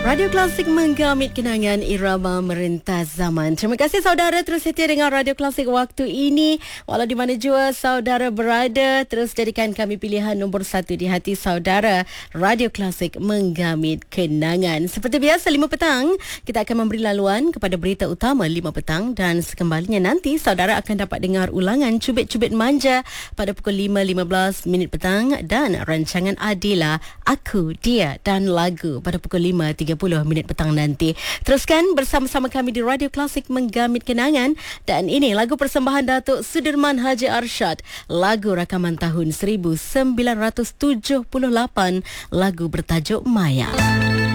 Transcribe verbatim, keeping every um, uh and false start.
Radio Klasik menggamit kenangan irama merentas zaman. Terima kasih saudara terus setia dengan Radio Klasik waktu ini. Walau di mana jua saudara berada, terus jadikan kami pilihan nombor satu di hati saudara. Radio Klasik menggamit kenangan. Seperti biasa lima petang, kita akan memberi laluan kepada berita utama lima petang dan sekembalinya nanti saudara akan dapat dengar ulangan Cubit-Cubit Manja pada pukul lima lima belas minit petang dan rancangan Adila, Aku, Dia dan Lagu pada pukul lima tiga puluh minit petang nanti. Teruskan bersama-sama kami di Radio Klasik menggamit kenangan dan ini lagu persembahan Datuk Sudirman Haji Arsyad, lagu rakaman tahun seribu sembilan ratus tujuh puluh lapan, lagu bertajuk Maya.